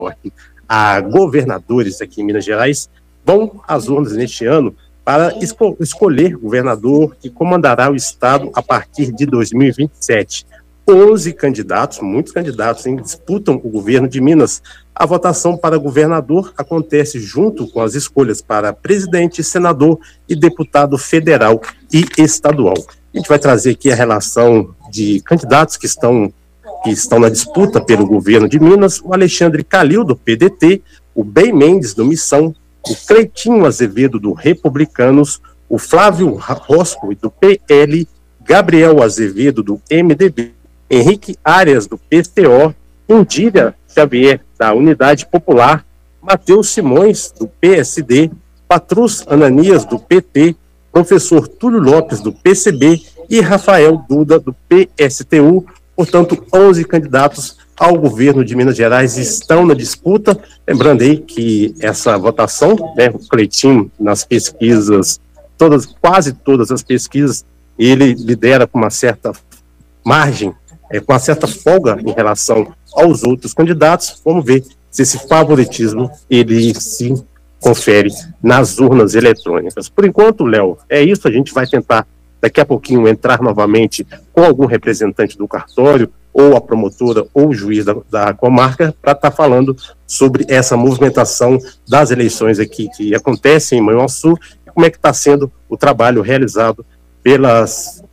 a governadores aqui em Minas Gerais, vão às urnas neste ano para escolher governador que comandará o estado a partir de 2027. 11 candidatos, muitos candidatos, disputam o governo de Minas. A votação para governador acontece junto com as escolhas para presidente, senador e deputado federal e estadual. A gente vai trazer aqui a relação de candidatos que estão na disputa pelo governo de Minas: o Alexandre Calil, do PDT, o Bem Mendes, do Missão, o Cleitinho Azevedo, do Republicanos, o Flávio Rosco, do PL, Gabriel Azevedo, do MDB, Henrique Arias, do PCO, Indíria Xavier, da Unidade Popular, Matheus Simões, do PSD, Patrus Ananias, do PT, professor Túlio Lopes, do PCB e Rafael Duda, do PSTU. Portanto, 11 candidatos ao governo de Minas Gerais estão na disputa. Lembrando aí que essa votação, o Cleitinho, nas pesquisas, quase todas as pesquisas, ele lidera com uma certa margem, com uma certa folga em relação aos outros candidatos. Vamos ver se esse favoritismo ele se confere nas urnas eletrônicas. Por enquanto, Léo, é isso. A gente vai tentar daqui a pouquinho entrar novamente com algum representante do cartório, ou a promotora, ou o juiz da comarca, para estar falando sobre essa movimentação das eleições aqui que acontecem em Manhuaçu, e como é que está sendo o trabalho realizado pelas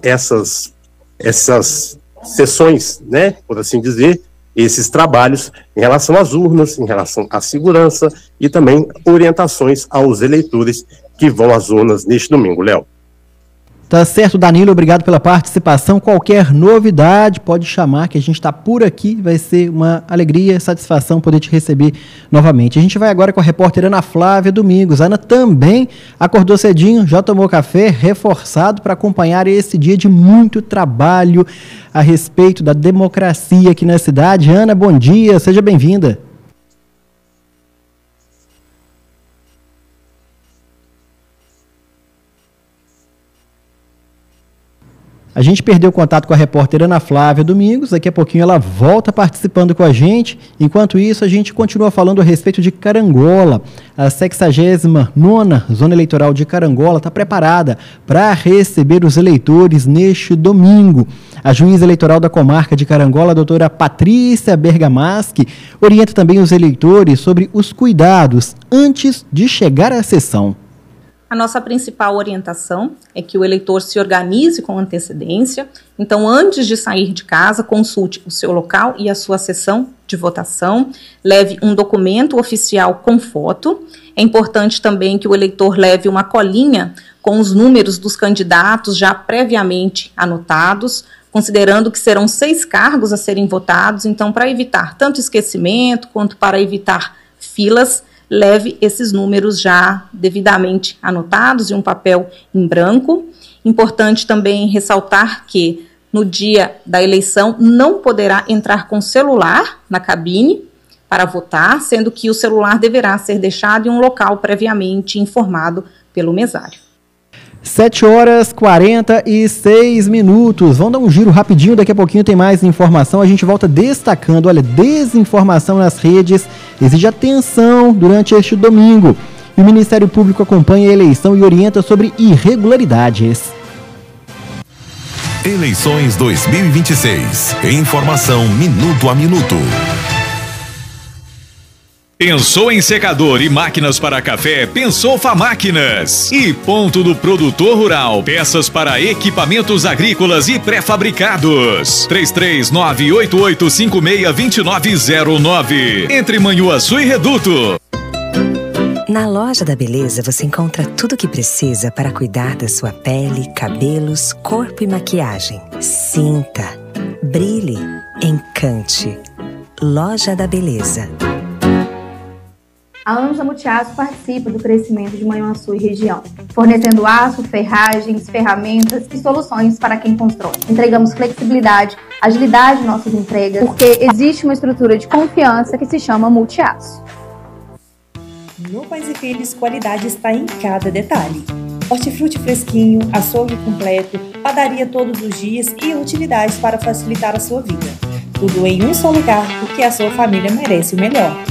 essas sessões, por assim dizer, esses trabalhos em relação às urnas, em relação à segurança e também orientações aos eleitores que vão às urnas neste domingo, Léo. Tá certo, Danilo, obrigado pela participação. Qualquer novidade, pode chamar, que a gente está por aqui. Vai ser uma alegria, satisfação poder te receber novamente. A gente vai agora com a repórter Ana Flávia Domingos. A Ana também acordou cedinho, já tomou café, reforçado para acompanhar esse dia de muito trabalho a respeito da democracia aqui na cidade. Ana, bom dia, seja bem-vinda. A gente perdeu o contato com a repórter Ana Flávia Domingos, daqui a pouquinho ela volta participando com a gente. Enquanto isso, a gente continua falando a respeito de Carangola. A 69ª Zona Eleitoral de Carangola está preparada para receber os eleitores neste domingo. A juíza eleitoral da comarca de Carangola, a doutora Patrícia Bergamaschi, orienta também os eleitores sobre os cuidados antes de chegar à sessão. A nossa principal orientação é que o eleitor se organize com antecedência. Então, antes de sair de casa, consulte o seu local e a sua sessão de votação. Leve um documento oficial com foto. É importante também que o eleitor leve uma colinha com os números dos candidatos já previamente anotados, considerando que serão 6 cargos a serem votados. Então, para evitar tanto esquecimento quanto para evitar filas, leve esses números já devidamente anotados em um papel em branco. Importante também ressaltar que no dia da eleição não poderá entrar com celular na cabine para votar, sendo que o celular deverá ser deixado em um local previamente informado pelo mesário. 7h46. Vamos dar um giro rapidinho, daqui a pouquinho tem mais informação. A gente volta destacando, olha, desinformação nas redes exige atenção durante este domingo. E o Ministério Público acompanha a eleição e orienta sobre irregularidades. Eleições 2026. Informação minuto a minuto. Pensou em secador e máquinas para café? Pensou Famáquinas. E Ponto do Produtor Rural. Peças para equipamentos agrícolas e pré-fabricados. 33988562909. Entre Manhuaçu e Reduto. Na Loja da Beleza você encontra tudo o que precisa para cuidar da sua pele, cabelos, corpo e maquiagem. Sinta, brilhe, encante. Loja da Beleza. A Anja Multiaço participa do crescimento de Manhuaçu e região, fornecendo aço, ferragens, ferramentas e soluções para quem constrói. Entregamos flexibilidade, agilidade em nossas entregas, porque existe uma estrutura de confiança que se chama Multiaço. No Pais e Filhos, qualidade está em cada detalhe. Hortifruti fresquinho, açougue completo, padaria todos os dias e utilidades para facilitar a sua vida. tudo em um só lugar, porque a sua família merece o melhor.